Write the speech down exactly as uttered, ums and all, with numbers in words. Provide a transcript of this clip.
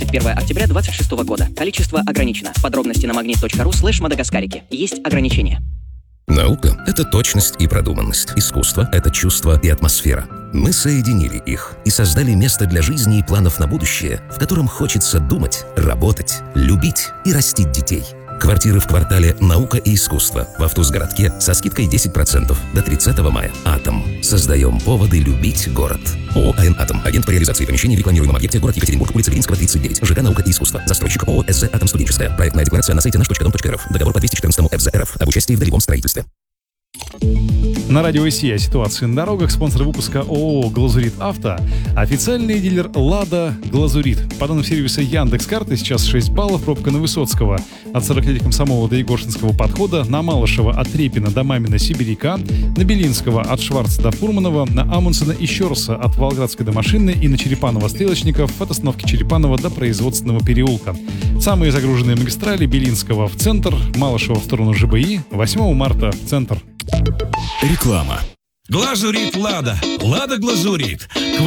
двадцать первое октября двадцать шестого года. Количество ограничено. Подробности на магнит точка ру слэш мадагаскарики. Есть ограничения. Наука — это точность и продуманность. Искусство — это чувство и атмосфера. Мы соединили их и создали место для жизни и планов на будущее, в котором хочется думать, работать, любить и растить детей. Квартиры в квартале «Наука и искусство» в Автузгородке со скидкой десять процентов до тридцатого мая. «Атом». Создаем поводы любить город. ООО «АН Атом». Агент по реализации помещений в рекламируемом объекте город Екатеринбург, улица Ленинского, тридцать девять. ЖК «Наука и искусство». Застройщик ООО «СЗ Атом Студенческая». Проектная декларация на сайте наш точка дом точка рф. Договор по двести четырнадцатому ФЗ РФ об участии в долевом строительстве. На радио ИСИ о ситуации на дорогах. Спонсор выпуска ООО «Глазурит Авто». Официальный дилер «Лада Глазурит». По данным сервиса Яндекс.Карты, сейчас шесть баллов, пробка на Высоцкого от сорок лет Комсомола до Егоршинского подхода, на Малышева от Репина до Мамина Сибиряка, на Белинского от Шварца до Фурманова, на Амундсена и Щерса от Волгоградской до Машинной и на Черепанова Стрелочников от остановки Черепанова до Производственного переулка. Самые загруженные магистрали: Белинского в центр, Малышева в сторону ЖБИ, восьмого марта в центр. Реклама. Глазурит Лада. Лада Глазурит.